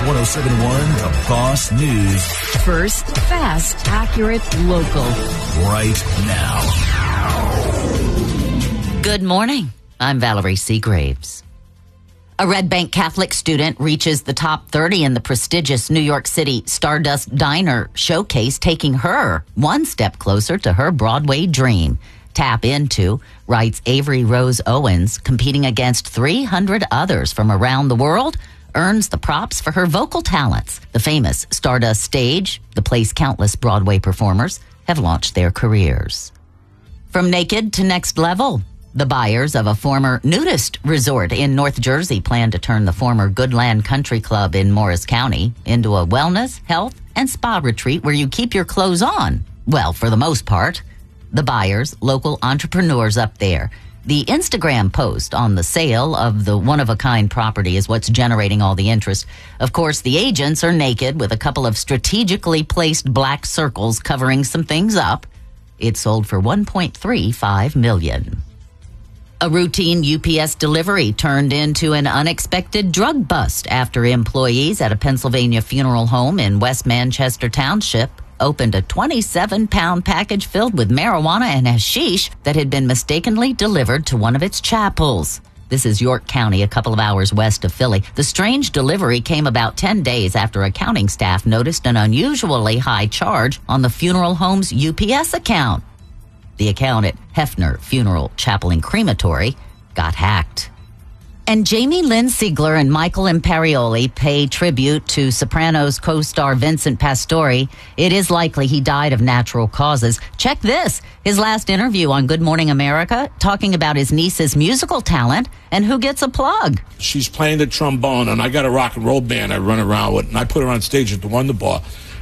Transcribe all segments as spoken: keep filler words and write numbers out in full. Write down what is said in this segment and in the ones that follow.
one oh seven point one The Boss News. First, fast, accurate, local. Right now. Good morning. I'm Valerie Seagraves. A Red Bank Catholic student reaches the top thirty in the prestigious New York City Stardust Diner showcase, taking her one step closer to her Broadway dream. Tap into, writes Avery Rose Owens, competing against three hundred others from around the world, earns the props for her vocal talents. The famous Stardust stage, the place countless Broadway performers have launched their careers. From naked to next level, the buyers of a former nudist resort in North Jersey plan to turn the former Goodland Country Club in Morris County into a wellness, health, and spa retreat where you keep your clothes on. Well, for the most part. The buyers, local entrepreneurs up there. The Instagram post on the sale of the one-of-a-kind property is what's generating all the interest. Of course, the agents are naked with a couple of strategically placed black circles covering some things up. It sold for one point three five million dollars. A routine U P S delivery turned into an unexpected drug bust after employees at a Pennsylvania funeral home in West Manchester Township opened a twenty-seven pound package filled with marijuana and hashish that had been mistakenly delivered to one of its chapels. This is York County, a couple of hours west of Philly. The strange delivery came about ten days after accounting staff noticed an unusually high charge on the funeral home's U P S account. The account at Hefner Funeral Chapel and Crematory got hacked. And Jamie Lynn Sigler and Michael Imperioli pay tribute to Sopranos co-star Vincent Pastore. It is likely he died of natural causes. Check this, his last interview on Good Morning America, talking about his niece's musical talent and who gets a plug. She's playing the trombone, and I got a rock and roll band I run around with, and I put her on stage at the Wonder Bar.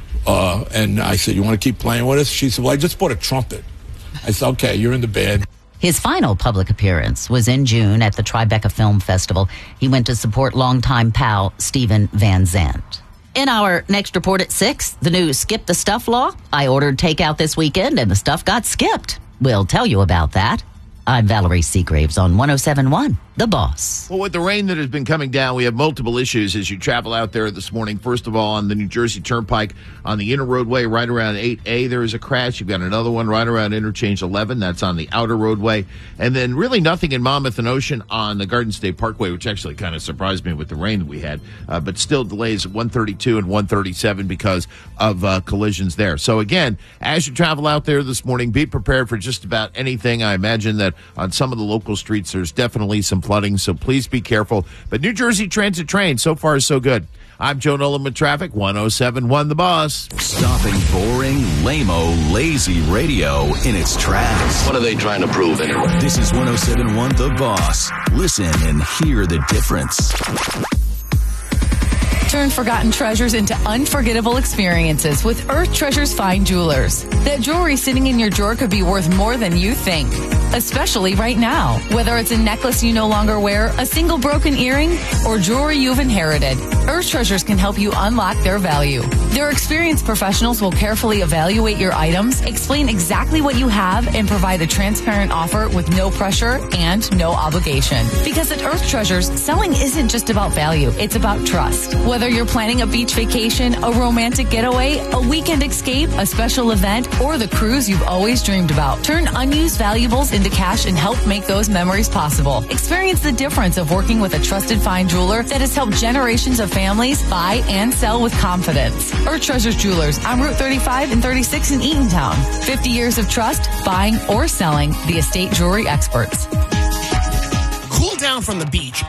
Uh, and I said, you want to keep playing with us? She said, well, I just bought a trumpet. I said, okay, you're in the band. His final public appearance was in June at the Tribeca Film Festival. He went to support longtime pal Steven Van Zandt. In our next report at six, the new Skip the Stuff law. I ordered takeout this weekend and the stuff got skipped. We'll tell you about that. I'm Valerie Seagraves on one oh seven point one The Boss. Well, with the rain that has been coming down, we have multiple issues as you travel out there this morning. First of all, on the New Jersey Turnpike, on the inner roadway right around eight A, there is a crash. You've got another one right around Interchange eleven. That's on the outer roadway. And then really nothing in Monmouth and Ocean on the Garden State Parkway, which actually kind of surprised me with the rain that we had. Uh, but still delays at one thirty-two and one thirty-seven because of uh, collisions there. So again, as you travel out there this morning, be prepared for just about anything. I imagine that on some of the local streets, there's definitely some flooding, so please be careful. But New Jersey Transit Train, so far so good. I'm Joe Nolan with traffic, one oh seven point one The Boss. Stopping boring, lame-o, lazy radio in its tracks. What are they trying to prove anyway? This is one oh seven point one The Boss. Listen and hear the difference. Turn forgotten treasures into unforgettable experiences with Earth Treasures Fine Jewelers. That jewelry sitting in your drawer could be worth more than you think, especially right now. Whether it's a necklace you no longer wear, a single broken earring, or jewelry you've inherited, Earth Treasures can help you unlock their value. Their experienced professionals will carefully evaluate your items, explain exactly what you have, and provide a transparent offer with no pressure and no obligation. Because at Earth Treasures, selling isn't just about value, it's about trust. Whether you're planning a beach vacation, a romantic getaway, a weekend escape, a special event, or the cruise you've always dreamed about, turn unused valuables into cash and help make those memories possible. Experience the difference of working with a trusted fine jeweler that has helped generations of families buy and sell with confidence. Earth Treasures Jewelers on Route thirty-five and thirty-six in Eatontown. fifty years of trust, buying or selling, the estate jewelry experts. Cool down from the beach